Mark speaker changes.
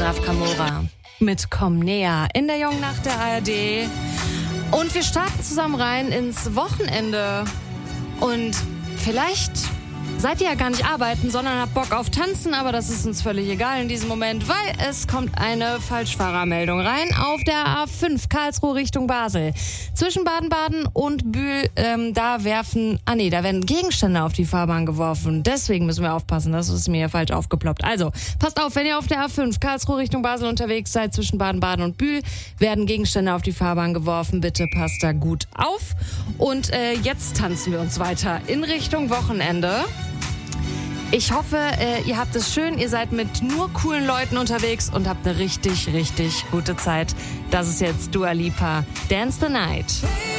Speaker 1: Raf Kamora mit Komm näher in der Jungen Nacht der ARD. Und wir starten zusammen rein ins Wochenende. Und vielleicht seid ihr ja gar nicht arbeiten, sondern habt Bock auf Tanzen, aber das ist uns völlig egal in diesem Moment, weil es kommt eine Falschfahrermeldung rein auf der A5 Karlsruhe Richtung Basel. Zwischen Baden-Baden und Bühl, da werden Gegenstände auf die Fahrbahn geworfen. Deswegen müssen wir aufpassen, das ist mir ja falsch aufgeploppt. Also, passt auf, wenn ihr auf der A5 Karlsruhe Richtung Basel unterwegs seid, zwischen Baden-Baden und Bühl, werden Gegenstände auf die Fahrbahn geworfen. Bitte passt da gut auf. Und jetzt tanzen wir uns weiter in Richtung Wochenende. Ich hoffe, ihr habt es schön, ihr seid mit nur coolen Leuten unterwegs und habt eine richtig, richtig gute Zeit. Das ist jetzt Dua Lipa, Dance the Night.